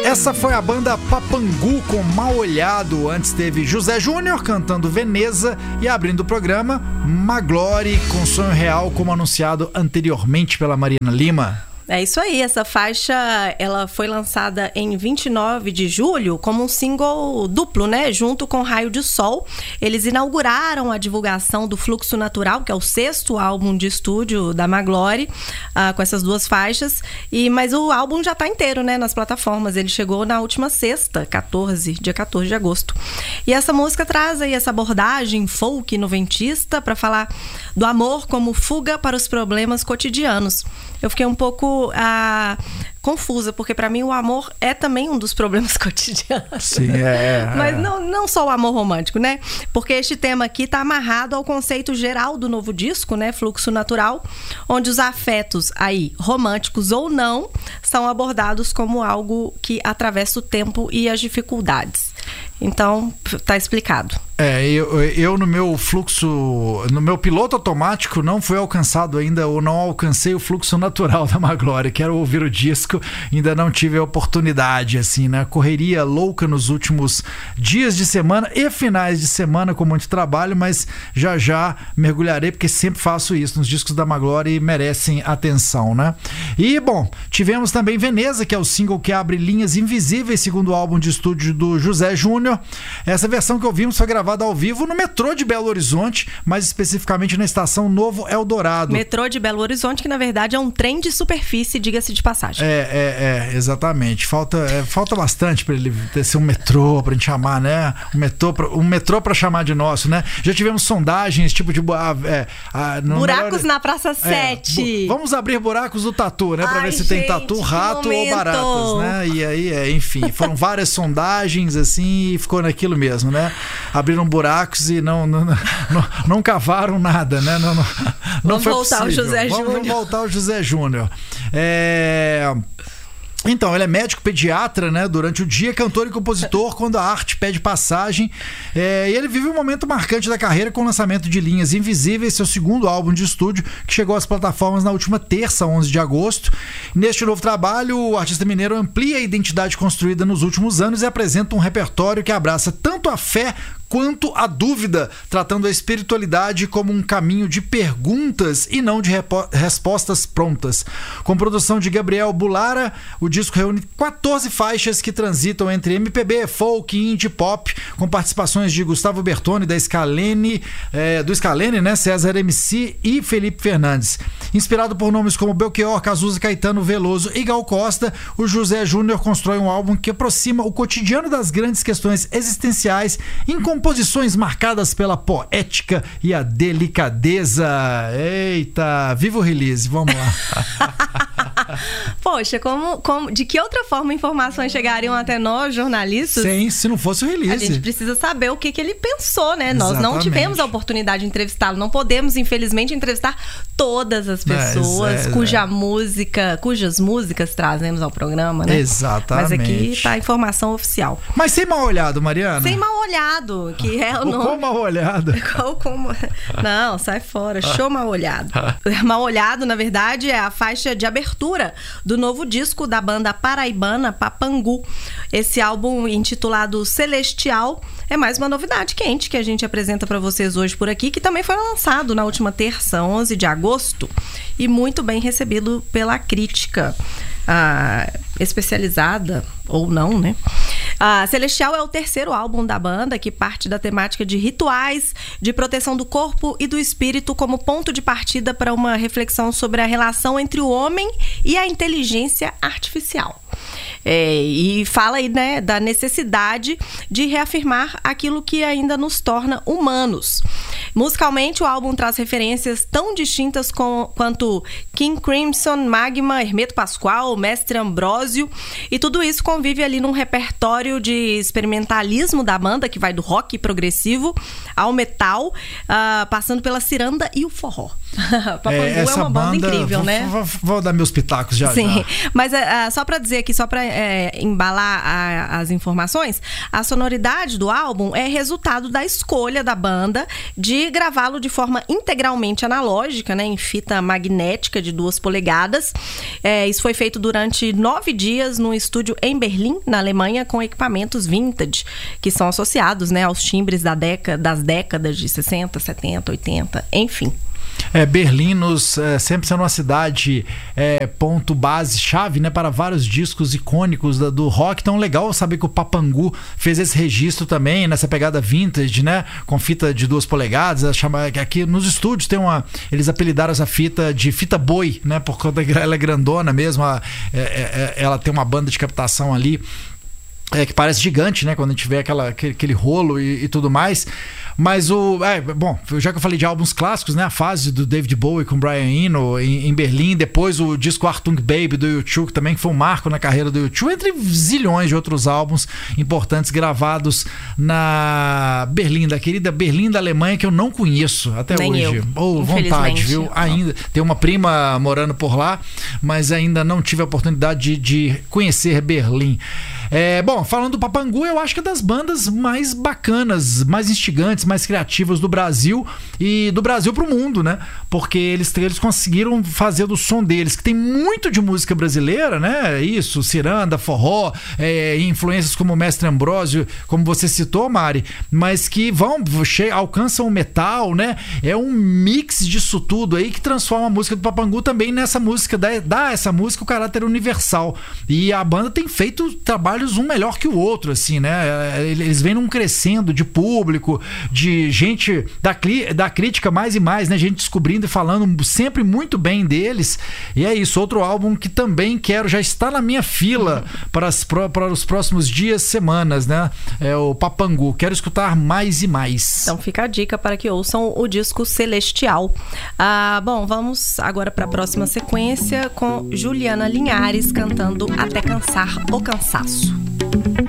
Essa foi a banda Papangu com Mal Olhado. Antes teve José Júnior cantando Veneza e abrindo o programa Maglore com Sonho Real, como anunciado anteriormente pela Mariana Lima. É isso aí, essa faixa ela foi lançada em 29 de julho como um single duplo, né? Junto com Raio de Sol. Eles inauguraram a divulgação do Fluxo Natural, que é o 6º álbum de estúdio da Maglore, com essas duas faixas. Mas o álbum já está inteiro, né? Nas plataformas. Ele chegou na última sexta, dia 14 de agosto. E essa música traz aí essa abordagem folk noventista para falar do amor como fuga para os problemas cotidianos. Eu fiquei um pouco confusa, porque para mim o amor é também um dos problemas cotidianos. Sim, Mas não só o amor romântico, né? Porque este tema aqui está amarrado ao conceito geral do novo disco, né? Fluxo Natural, onde os afetos aí, românticos ou não, são abordados como algo que atravessa o tempo e as dificuldades. Então, tá explicado. Eu no meu fluxo, no meu piloto automático não fui alcançado ainda, ou não alcancei o fluxo natural da Maglore. Quero ouvir o disco, ainda não tive a oportunidade, assim, né? Correria louca nos últimos dias de semana e finais de semana com muito trabalho, mas já mergulharei, porque sempre faço isso nos discos da Maglore e merecem atenção, né? E, bom, tivemos também Veneza, que é o single que abre Linhas Invisíveis, segundo álbum de estúdio do José Júnior. Essa versão que ouvimos foi gravada ao vivo no metrô de Belo Horizonte, mais especificamente na estação Novo Eldorado. Metrô de Belo Horizonte, que na verdade é um trem de superfície, diga-se de passagem. Exatamente. Falta bastante para ele ser um metrô, pra gente chamar, né? Um metrô pra chamar de nosso, né? Já tivemos sondagens, tipo de... buracos na Praça 7. Vamos abrir buracos do tatu, né? Pra ver se tem tatu, rato ou baratas, né? E aí, enfim, foram várias sondagens, assim, e ficou naquilo mesmo, né? Abriram buracos e não cavaram nada, né? Não foi possível. Vamos voltar ao José Júnior. Então, ele é médico pediatra, né? Durante o dia, cantor e compositor, quando a arte pede passagem. E ele vive um momento marcante da carreira com o lançamento de Linhas Invisíveis, seu segundo álbum de estúdio, que chegou às plataformas na última terça, 11 de agosto. Neste novo trabalho, o artista mineiro amplia a identidade construída nos últimos anos e apresenta um repertório que abraça tanto a fé quanto a dúvida, tratando a espiritualidade como um caminho de perguntas e não de respostas prontas. Com produção de Gabriel Bulara, o disco reúne 14 faixas que transitam entre MPB, folk e indie pop, com participações de Gustavo Bertoni, do Scalene, né? César MC e Felipe Fernandes. Inspirado por nomes como Belchior, Cazuza, Caetano Veloso e Gal Costa, o José Júnior constrói um álbum que aproxima o cotidiano das grandes questões existenciais em composições marcadas pela poética e a delicadeza. Eita, viva o release, vamos lá. Poxa, de que outra forma informações chegariam até nós, jornalistas? Sim, se não fosse o release. A gente precisa saber o que ele pensou, né? Nós não tivemos a oportunidade de entrevistá-lo. Não podemos, infelizmente, entrevistar todas as pessoas cujas músicas trazemos ao programa, né? Exatamente. Mas aqui tá a informação oficial. Mas sem mal olhado, Mariana. Sem mal olhado, que é o nome. Qual mal olhado? Não, sai fora. Show mal olhado. Mal olhado, na verdade, é a faixa de abertura do novo disco da banda paraibana Papangu. Esse álbum intitulado Celestial é mais uma novidade quente que a gente apresenta para vocês hoje por aqui, que também foi lançado na última terça, 11 de agosto, e muito bem recebido pela crítica especializada ou não, né? Celestial é o terceiro álbum da banda, que parte da temática de rituais, de proteção do corpo e do espírito como ponto de partida para uma reflexão sobre a relação entre o homem e a inteligência artificial. E fala aí, né, da necessidade de reafirmar aquilo que ainda nos torna humanos. Musicalmente, o álbum traz referências tão distintas quanto King Crimson, Magma, Hermeto Pascoal, Mestre Ambrósio, e tudo isso convive ali num repertório de experimentalismo da banda, que vai do rock progressivo ao metal, passando pela ciranda e o forró. Papangu é uma banda incrível, né? Vou dar meus pitacos já. Sim, mas só para dizer aqui, só para embalar as informações, a sonoridade do álbum é resultado da escolha da banda de e gravá-lo de forma integralmente analógica, né, em fita magnética de 2 polegadas. Isso foi feito durante 9 dias num estúdio em Berlim, na Alemanha, com equipamentos vintage, que são associados, né, aos timbres das décadas de 60, 70, 80, enfim. Berlim sempre sendo uma cidade ponto base-chave, né, para vários discos icônicos do rock. Então legal saber que o Papangu fez esse registro também, nessa pegada vintage, né, com fita de 2 polegadas. Aqui nos estúdios eles apelidaram essa fita de fita boi, né, por conta que ela é grandona mesmo. Ela tem uma banda de captação ali que parece gigante, né, quando a gente vê aquele rolo e tudo mais. Mas bom, já que eu falei de álbuns clássicos, né, a fase do David Bowie com Brian Eno em Berlim, depois o disco Achtung Baby do U2, que também foi um marco na carreira do U2, entre zilhões de outros álbuns importantes gravados na Berlim, da querida Berlim da Alemanha, que eu não conheço até nem hoje. Vontade, viu? Ainda tem uma prima morando por lá, mas ainda não tive a oportunidade de conhecer Berlim. Bom, falando do Papangu, eu acho que é das bandas mais bacanas, mais instigantes, mais criativas do Brasil e do Brasil pro mundo, né? Porque eles conseguiram fazer do som deles, que tem muito de música brasileira, né? Isso, ciranda, forró, influências como o Mestre Ambrósio, como você citou, Mari, mas que alcançam o metal, né? É um mix disso tudo aí que transforma a música do Papangu também nessa música, dá a essa música o caráter universal. E a banda tem feito trabalhos um melhor que o outro, assim, né? Eles vêm num crescendo de público, de gente da crítica mais e mais, né? Gente descobrindo e falando sempre muito bem deles. E é isso, outro álbum que também já está na minha fila para os próximos dias, semanas, né? É o Papangu. Quero escutar mais e mais. Então fica a dica para que ouçam o disco Celestial. Bom, vamos agora para a próxima sequência com Juliana Linhares cantando Até Cansar o Cansaço.